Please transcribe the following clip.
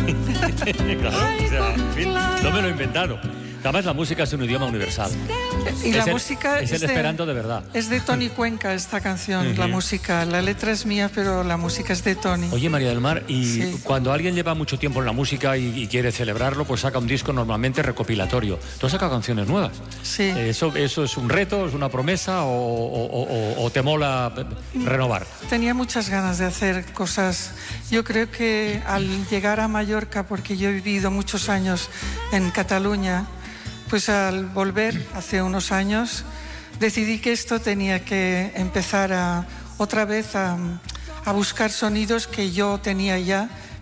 Claro, o sea, en fin, no me lo he inventado. Además, la música es un idioma universal. Y la música es el esperanto de verdad. Es de Toni Cuenca esta canción, la música. La letra es mía, pero la música es de Toni. Oye, María del Mar, y cuando alguien lleva mucho tiempo en la música y quiere celebrarlo, pues saca un disco normalmente recopilatorio. ¿Tú has sacado canciones nuevas? Sí. ¿Eso es un reto, es una promesa o te mola renovar? Tenía muchas ganas de hacer cosas. Yo creo que al llegar a Mallorca, porque yo he vivido muchos años en Cataluña, pues al volver hace unos años decidí que esto tenía que empezar otra vez a buscar sonidos que yo tenía ya